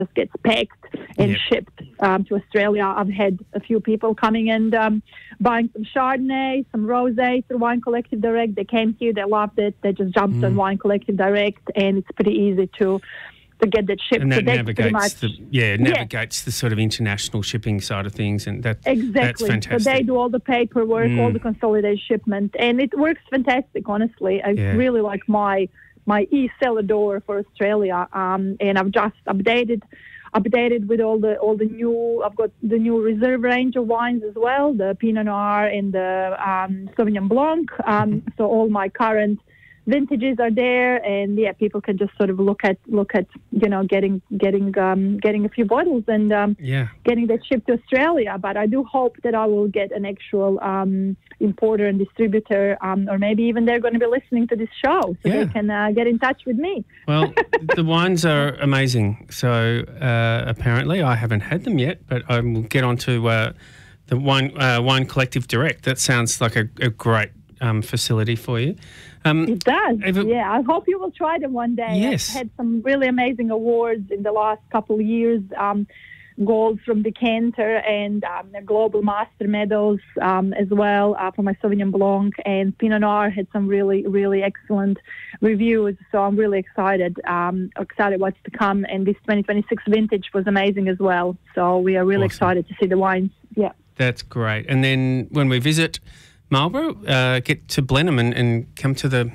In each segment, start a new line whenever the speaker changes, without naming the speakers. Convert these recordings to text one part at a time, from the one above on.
just gets packed and shipped to Australia. I've had a few people coming and buying some Chardonnay, some Rosé through Wine Collective Direct. They came here, they loved it. They just jumped on Wine Collective Direct, and it's pretty easy to get that shipped.
And that
so
navigates the sort of international shipping side of things, and that's fantastic.
So they do all the paperwork, all the consolidated shipment, and it works fantastic, honestly. It's really like my e-cellar door for Australia, and I've just updated with all the new. I've got the new reserve range of wines as well, the Pinot Noir and the Sauvignon Blanc. So all my current vintages are there, and people can just sort of look at getting a few bottles and getting that shipped to Australia. But I do hope that I will get an actual importer and distributor, or maybe even they're going to be listening to this show, so they can get in touch with me.
Well, the wines are amazing. So apparently, I haven't had them yet, but I will get onto the Wine Collective Direct. That sounds like a great facility for you.
It does, I hope you will try them one day.
Yes.
I've had some really amazing awards in the last couple of years, gold from Decanter and Global Master medals as well for my Sauvignon Blanc, and Pinot Noir had some really, really excellent reviews. So I'm really excited what's to come. And this 2026 vintage was amazing as well. So we are really excited to see the wines. Yeah.
That's great. And then when we visit Marlborough, get to Blenheim and come to the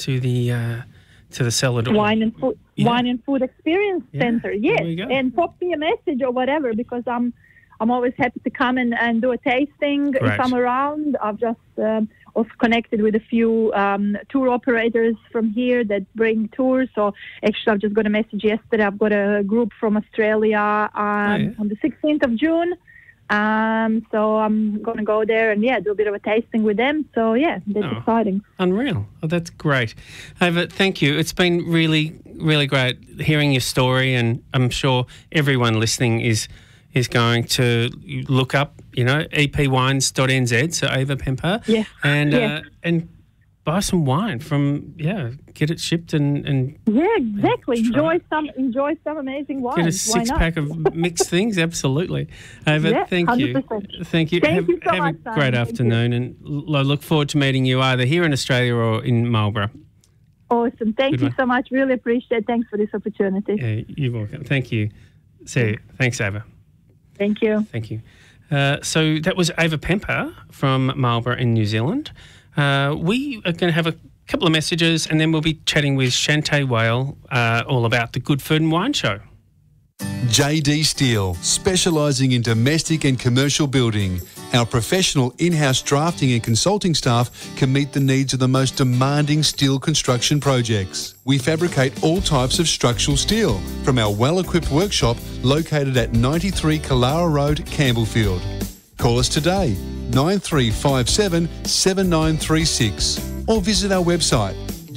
cellar door.
Wine and Food Experience Centre. Yes, and pop me a message or whatever, because I'm always happy to come and do a tasting if I'm around. I've just also connected with a few tour operators from here that bring tours. So actually, I've just got a message yesterday. I've got a group from Australia on the 16th of June. So I'm going to go there and do a bit of a tasting with them. So that's exciting.
Unreal. Oh, that's great. Ava, thank you. It's been really, really great hearing your story, and I'm sure everyone listening is going to look up, epwines.nz, so Ava Pemper, and buy some wine from get it shipped and
exactly. Enjoy some amazing wine.
Get a six-pack of mixed things. Absolutely. Ava, thank 100%.
You.
Thank you.
Thank you so
have
much,
a great afternoon, and I look forward to meeting you either here in Australia or in Marlborough.
Awesome. Thank you so much. Really appreciate it. Thanks for this opportunity.
Yeah, you're welcome. Thank you. See you. Thanks, Ava.
Thank you.
Thank you. So that was Ava Pemper from Marlborough in New Zealand. We are going to have a couple of messages, and then we'll be chatting with Shantae Whale all about the Good Food and Wine Show.
JD Steel, specialising in domestic and commercial building. Our professional in-house drafting and consulting staff can meet the needs of the most demanding steel construction projects. We fabricate all types of structural steel from our well-equipped workshop located at 93 Kalara Road, Campbellfield. Call us today, 9357 7936, or visit our website,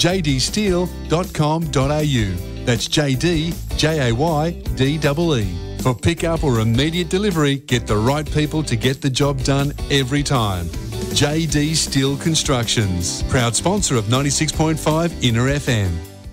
jdsteel.com.au. That's JDJAYDEE. For pick-up or immediate delivery, get the right people to get the job done every time. JD Steel Constructions, proud sponsor of 96.5 Inner FM.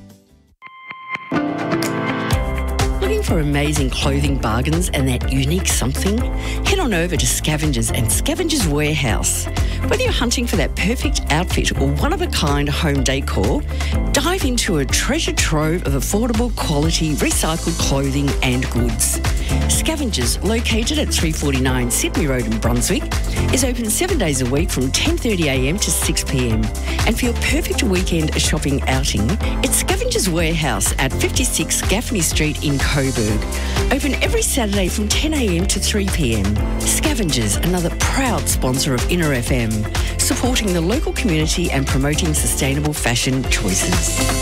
For amazing clothing bargains and that unique something, head on over to Scavengers and Scavengers Warehouse. Whether you're hunting for that perfect outfit or one-of-a-kind home decor, dive into a treasure trove of affordable quality recycled clothing and goods. Scavengers, located at 349 Sydney Road in Brunswick, is open 7 days a week from 10:30am to 6pm. And for your perfect weekend shopping outing, it's Scavengers Warehouse at 56 Gaffney Street in Coburg. Open every Saturday from 10am to 3pm. Scavengers, another proud sponsor of Inner FM, supporting the local community and promoting sustainable fashion choices.